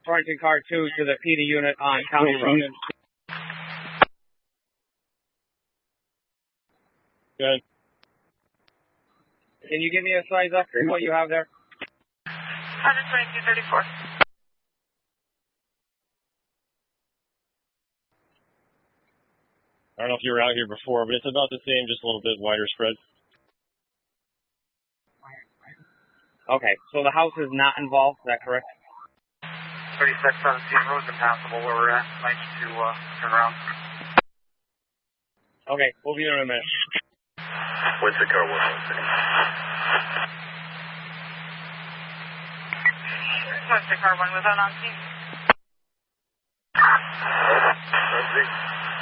Torrington Car 2 to the PD unit on County Road. Good. Can you give me a size up for what you have there? 122.34. I don't know if you were out here before, but it's about the same, just a little bit wider spread. Okay, so the house is not involved, is that correct? 3617 road's impassable where we're at. Might need to turn around. Okay, we'll be there in a minute. What's the car 116? What's the car 1 was on scene?